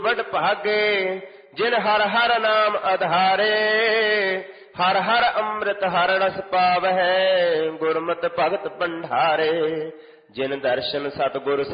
ਵਡ ਭਾਗੇ ਜਿਨ ਹਰ ਹਰ ਨਾਮ ਆਧਾਰੇ। ਹਰ ਹਰ ਅੰਮ੍ਰਿਤ ਹਰ ਰਸ ਪਾਵਹਿ ਗੁਰਮਤਿ ਭਗਤ ਭੰਡਾਰੇ। ਜਿਨ ਦਰਸ਼ਨ ਸਤਿਗੁਰ